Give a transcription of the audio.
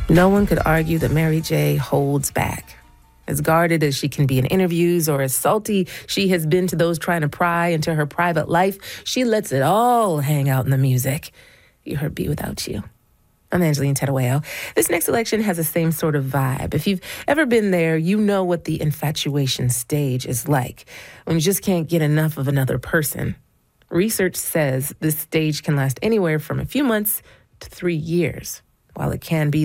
No one could argue that Mary J. holds back. As guarded as she can be in interviews or as salty she has been to those trying to pry into her private life, she lets it all hang out in the music. You heard Be Without You. I'm Angeline Terueo. This next election has the same sort of vibe. If you've ever been there, you know what the infatuation stage is like, when you just can't get enough of another person. Research says this stage can last anywhere from a few months to 3 years. While it can be